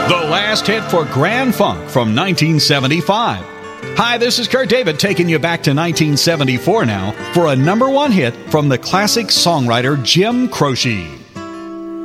The last hit for Grand Funk from 1975. Hi, this is Kurt David taking you back to 1974 now for a number one hit from the classic songwriter Jim Croce.